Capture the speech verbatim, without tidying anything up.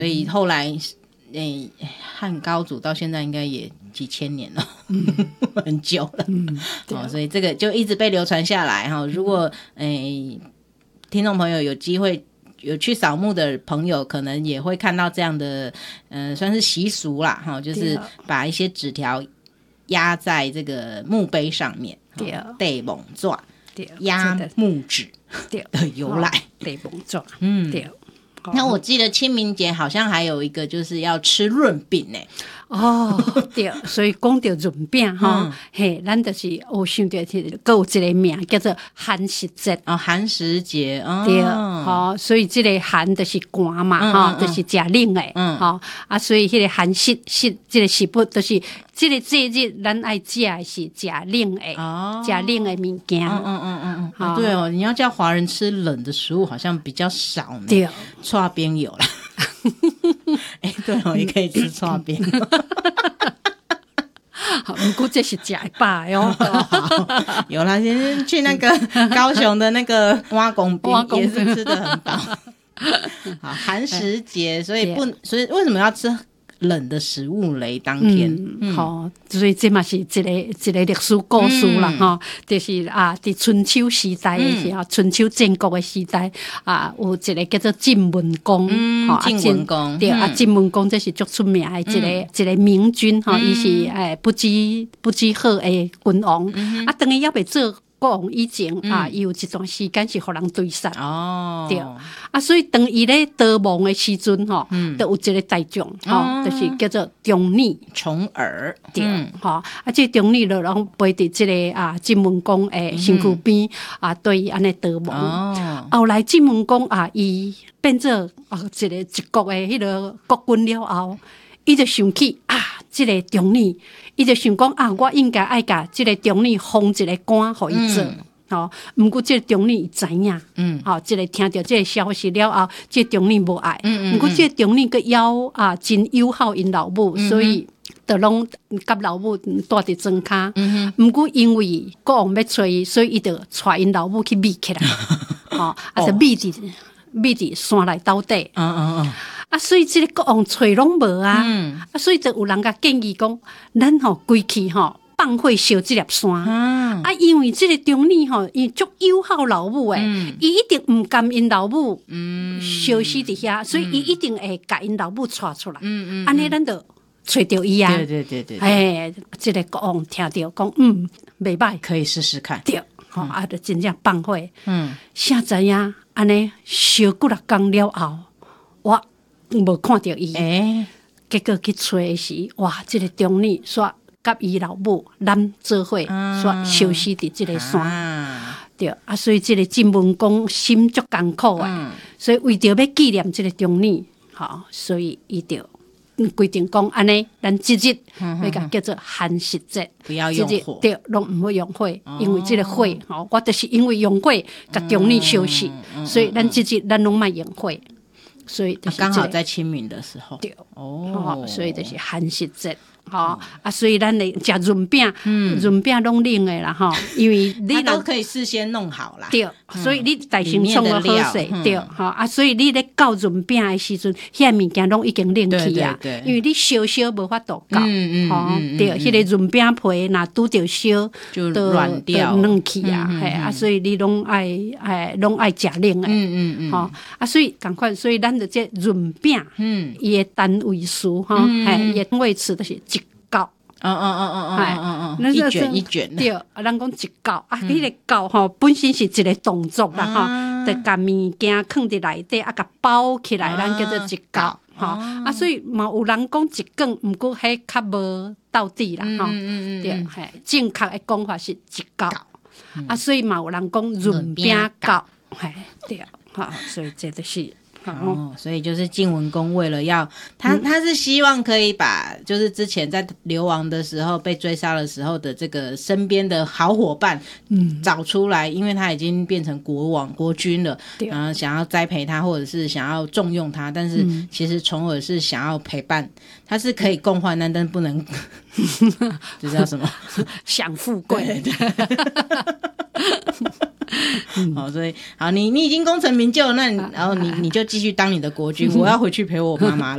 所以后来诶，汉高祖到现在应该也几千年了，嗯、很久了，嗯哦，所以这个就一直被流传下来哈。如果诶听众朋友有机会有去扫墓的朋友，可能也会看到这样的，呃，算是习俗啦哈，就是把一些纸条压在这个墓碑上面，对，地蒙纸，压木纸的由来， 地蒙纸， 嗯，对。那我记得清明节好像还有一个就是要吃润饼呢。 哦，对，所以讲到润饼哈，嗯、嘿，咱就是我想到是，还有一个名叫做寒食节哦，寒食节哦， 对，好、哦，所以这个寒就是寒嘛，哈、嗯嗯嗯，就是食冷的，嗯，好、哦、啊，所以迄个寒食食这个食物就是这个节日，咱爱食的是食冷的，哦，食冷的物件， 嗯嗯嗯嗯嗯，对哦，你要叫华人吃冷的食物好像比较少呢， 对， 剉冰有啦。哎、欸，对哦，也可以吃剉冰。 好，不过这是假吧哟。 有啦，先生去那个高雄的那个挖公冰，也是吃得很饱。好，寒食节，所以不，所以为什么要吃冷的食物嘞？当天， 嗯，好、嗯哦，所以这嘛是一个一个历史故事啦，哈、嗯，就是啊，在春秋时代的时候，嗯、春秋战国的时代啊，有一个叫做晋文公， 嗯，哦、晋文公， 对、嗯、啊，晋文公这是足出名的一个、嗯、一个明君，哈、嗯，伊是诶不知不知好的君王，嗯、啊，当然也袂做。国王以前、嗯、啊，伊有一段时间是互人追杀，哦，对，啊，所以当伊咧逃亡的时阵吼，嗯，都有一个大将，吼、哦，就是叫做重耳， 重耳， 对，吼、嗯，啊，这重耳就拢陪伫这个啊晋文公诶身躯边、嗯、啊，对伊安尼逃亡，哦，后来晋文公啊，伊变做啊一个一国诶迄个国君了后，伊就想起啊，这个重耳。伊就想讲啊，我应该爱甲即个重耳封一个官，互伊做。吼、嗯，毋过即个重耳伊知影，嗯，吼、哦，即、这个听到即个消息了后，即、这个重耳无爱，嗯嗯，毋过即个重耳佮邀啊真友好因老母，嗯、所以就拢甲老母带伫庄骹。嗯毋过因为国王要找伊，所以伊就带因老母去密起来，吼、哦，啊就密伫密伫山内斗底。嗯嗯嗯。啊，所以这个国王找拢无啊，嗯、啊，所以就有人甲建议讲，咱吼归去吼放火烧这粒山，嗯、啊，因为这个重耳吼，伊足友好老母诶，伊、嗯、一定毋甘因老母消失伫遐，嗯、所以伊一定会甲因老母带出来，嗯嗯，安尼咱就找着伊啊， 对对对对， 哎，这个国王听到讲，嗯，袂歹， 可以试试看， 对，吼、嗯、啊，就真正放火，嗯，啥知影安尼烧几六工了后，我。无看到伊，欸、结果去找时，哇！这个重耳煞甲伊老母咱做伙，煞消失伫这个山，啊对啊，所以这个晋文公心足艰苦诶，嗯、所以为着要纪念这个重耳，好，所以伊就规定讲安尼，咱即日要甲叫做寒食节， 不要用火， 对，拢毋会用火，哦、因为这个火，吼，我就是因为用火甲重耳消失，嗯嗯、所以咱即日咱拢莫用火。所以就是、这个刚、啊、好在清明的时候， 对哦，所以就是寒食节，吼、哦、啊，所以咱咧食润饼，嗯，润饼拢冷的啦，吼，因为你都可以事先弄好啦， 对，嗯、所以你大先创个好势，对，吼、嗯、啊，所以你咧搞润饼的时阵，遐物件拢已经冷去啊，对对对，因为你烧烧无法度搞，嗯嗯，吼、嗯，对，迄、嗯、个润饼皮若拄着烧就软掉， 冷去啊，嘿、嗯嗯、啊，所以你拢爱爱拢爱食冷的，嗯嗯嗯，吼啊，所以赶快，所以咱就这润饼，嗯，伊的单位数哈，嘿，伊的位次都是一角， 嗯嗯嗯嗯嗯嗯嗯，一卷一卷， 对，啊，咱讲一角啊，迄个角吼本身是一个动作啦哈，就甲物件放伫内底啊，甲包起来，咱叫做一角，吼啊，所以嘛有人讲一卷，毋过迄较无到底啦，吼，对，嘿，正确的讲法是一角，啊，所以嘛有人讲润饼角，嘿，对，好，所以这就是。 哦，所以就是晋文公为了要他，他是希望可以把就是之前在流亡的时候被追杀的时候的这个身边的好伙伴，嗯，找出来，因为他已经变成国王国君了，然后想要栽培他或者是想要重用他，但是其实重耳是想要陪伴，他是可以共患难，但不能这叫什么享富贵。 嗯、好，所以好，你你已经功成名就了，那然后你你就继续当你的国君，我要回去陪我妈妈了。